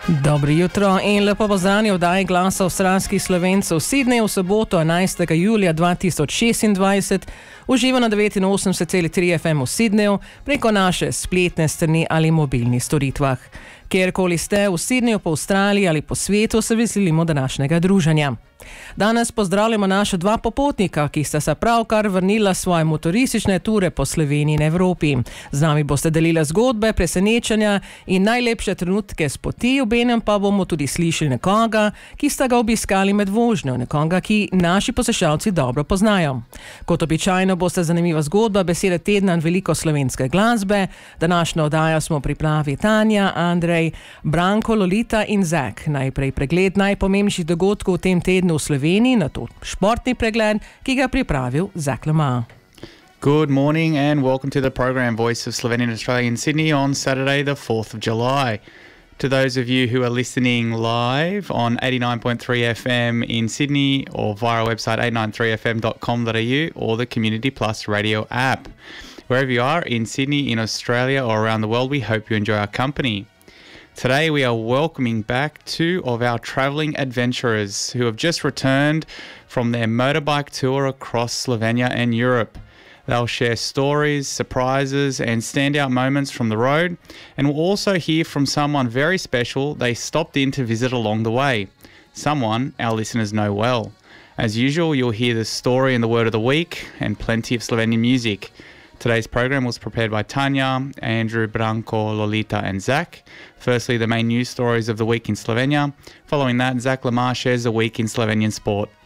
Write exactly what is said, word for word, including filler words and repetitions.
Dobro jutro in lepo pozdravljeni v oddaji Glasa avstralskih Slovencev v Sydneyju v soboto enajstega julija dva tisoč šestindvajset. Uživa na devetinosemdeset celih tri F M v Sydneyju preko naše spletne strani ali mobilnih storitvah. Kjerkoli ste v Sydneyju, po Avstraliji ali po svetu, se veselimo današnjega druženja. Danes pozdravljamo naša dva popotnika, ki sta se pravkar vrnila svoje motoristične ture po Sloveniji in Evropi. Z nami boste delili zgodbe, presenečenja in najlepše trenutke s poti, obenem pa bomo tudi slišali nekoga, ki sta ga obiskali med vožnjo, nekoga, ki naši poslušalci dobro poznajo. Kot običajno boste zanimiva zgodba, besede tedna in veliko slovenske glasbe. Današnjo oddajo smo pripravili Tanja, Andrej, Branko, Lolita in Zak. Najprej pregled najpomembnejših dogodkov v tem tednu v Sloveniji, na to športni pregled, ki ga pripravil Zak Lemar. Good morning and welcome to the program Voice of Slovenian Australia in Sydney on Saturday the fourth of July. To those of you who are listening live on eighty-nine point three F M in Sydney or via our website eight nine three f m dot com dot a u or the Community Plus radio app. Wherever you are in Sydney, in Australia or around the world, we hope you enjoy our company. Today we are welcoming back two of our travelling adventurers who have just returned from their motorbike tour across Slovenia and Europe. They'll share stories, surprises and standout moments from the road, and we'll also hear from someone very special they stopped in to visit along the way, someone our listeners know well. As usual, you'll hear the story and the word of the week and plenty of Slovenian music. Today's program was prepared by Tanya, Andrew, Branko, Lolita and Zak. Firstly, the main news stories of the week in Slovenia. Following that, Zak Lemar shares the week in Slovenian sport.